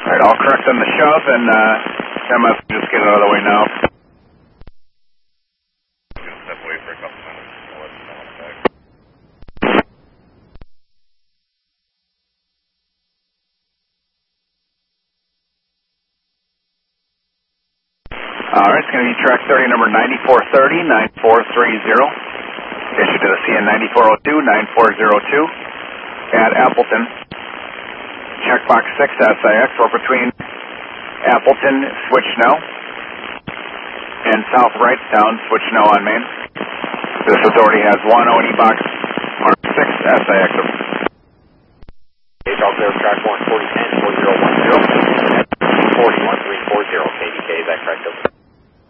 Alright, I'll correct on the shove and MS just get it out of the way now. Step away for a couple minutes. I'll let you know when I'm back. Alright, it's going to be track 30, number 9430, 9430. Issued to the CN 9402, 9402 at Appleton. Checkbox 6 SIX, or between Appleton, switch no, and South Wrightstown, switch no on main. This authority has one ONE box, mark 6 SIX. All clear, track 1, 4010, 4010.